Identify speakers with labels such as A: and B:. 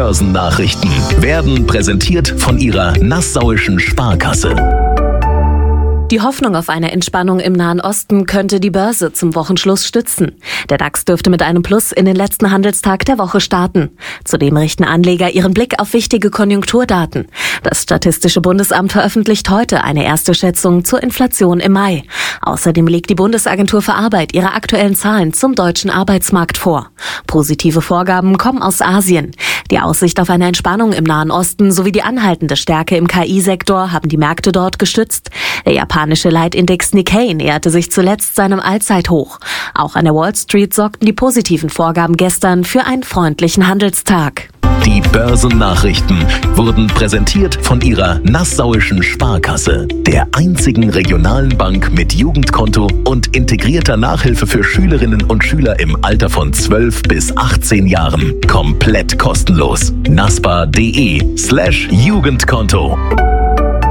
A: Börsennachrichten werden präsentiert von Ihrer Nassauischen Sparkasse.
B: Die Hoffnung auf eine Entspannung im Nahen Osten könnte die Börse zum Wochenschluss stützen. Der DAX dürfte mit einem Plus in den letzten Handelstag der Woche starten. Zudem richten Anleger ihren Blick auf wichtige Konjunkturdaten. Das Statistische Bundesamt veröffentlicht heute eine erste Schätzung zur Inflation im Mai. Außerdem legt die Bundesagentur für Arbeit ihre aktuellen Zahlen zum deutschen Arbeitsmarkt vor. Positive Vorgaben kommen aus Asien. Die Aussicht auf eine Entspannung im Nahen Osten sowie die anhaltende Stärke im KI-Sektor haben die Märkte dort gestützt. Der japanische Leitindex Nikkei näherte sich zuletzt seinem Allzeithoch. Auch an der Wall Street sorgten die positiven Vorgaben gestern für einen freundlichen Handelstag.
A: Die Börsennachrichten wurden präsentiert von Ihrer Nassauischen Sparkasse, der einzigen regionalen Bank mit Jugendkonto und integrierter Nachhilfe für Schülerinnen und Schüler im Alter von 12 bis 18 Jahren. Komplett kostenlos. naspa.de/Jugendkonto